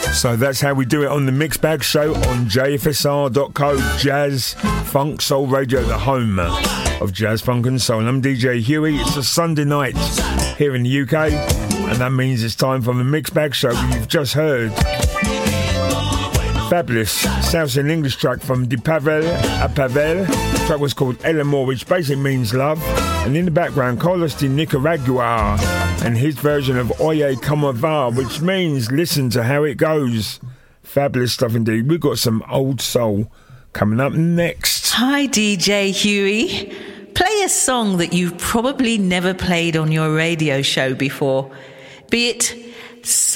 So that's how we do it on the Mixed Bag Show on jfsr.co, Jazz Funk Soul Radio, the home of jazz, funk and soul. I'm DJ Huey. It's a Sunday night here in the UK, and that means it's time for the Mixed Bag Show. You've just heard fabulous South and English track from De Pavel à Pavel. The track was called El Amor, which basically means love. And in the background, Carlos de Nicaragua and his version of Oye Como Va, which means listen to how it goes. Fabulous stuff indeed. We've got some old soul coming up next. Hi, DJ Huey. Play a song that you've probably never played on your radio show before, be it